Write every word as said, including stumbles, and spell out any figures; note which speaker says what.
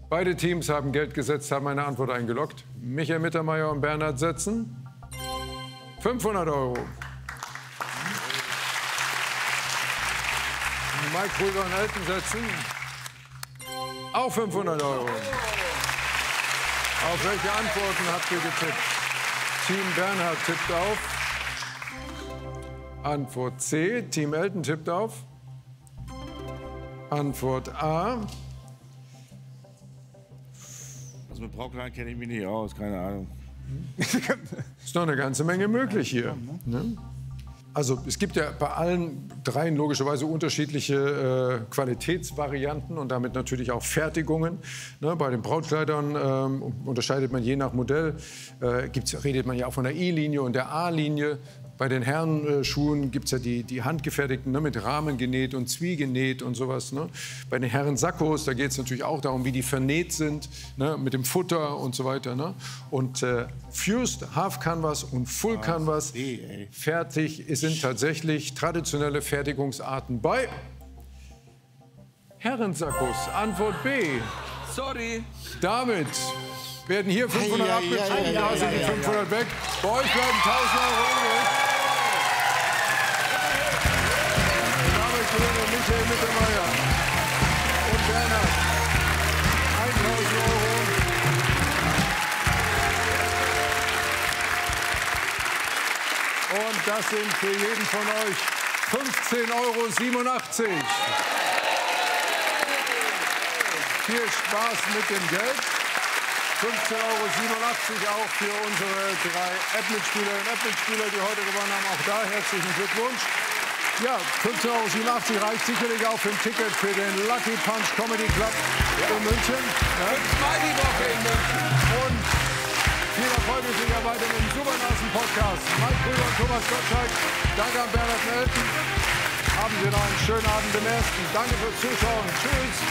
Speaker 1: Beide Teams haben Geld gesetzt, haben eine Antwort eingeloggt. Michael Mittermeier und Bernhard setzen fünfhundert Euro. Mike Krüger und Elton setzen auch fünfhundert Euro. Auf welche Antworten habt ihr getippt? Team Bernhard tippt auf Antwort C. Team Elton tippt auf Antwort A.
Speaker 2: Also mit Brockline kenne ich mich nicht aus, keine Ahnung.
Speaker 1: Ist noch eine ganze Menge möglich hier. Ne? Also es gibt ja bei allen dreien logischerweise unterschiedliche äh, Qualitätsvarianten und damit natürlich auch Fertigungen. Ne? Bei den Brautkleidern ähm, unterscheidet man je nach Modell. Äh, gibt's, redet man ja auch von der I-Linie und der A-Linie. Bei den Herrenschuhen gibt es ja die, die handgefertigten, ne, mit Rahmen genäht und Zwiegenäht und sowas. Ne? Bei den Herren-Sakkos, da geht es natürlich auch darum, wie die vernäht sind, ne, mit dem Futter und so weiter. Ne? Und äh, Fused, Half Canvas und Full Canvas fertig sind tatsächlich traditionelle Fertigungsarten bei Herrensakkos. Antwort B.
Speaker 3: Sorry.
Speaker 1: Damit werden hier fünfhundert abgezogen, da sind die fünfhundert weg. Bei euch bleiben tausend Euro übrig. Und damit gewinnen Michael Mittermeier und Bernhard tausend Euro. Und das sind für jeden von euch fünfzehn Euro siebenundachtzig. Viel Spaß mit dem Geld. fünfzehn Euro siebenundachtzig auch für unsere drei App-Mitspieler und App-Mitspieler, die heute gewonnen haben. Auch da herzlichen Glückwunsch. Ja, fünfzehn Euro siebenundachtzig reicht sicherlich auch für ein Ticket für den Lucky Punch Comedy Club in München. Ja.
Speaker 3: Mal die Woche in München.
Speaker 1: Und viel Erfolg mit der Arbeit im Supernasen-Podcast. Mike Krüger und Thomas Gottschalk. Danke an Bernhard und Elton. Haben Sie noch einen schönen Abend im Ersten. Danke fürs Zuschauen. Tschüss.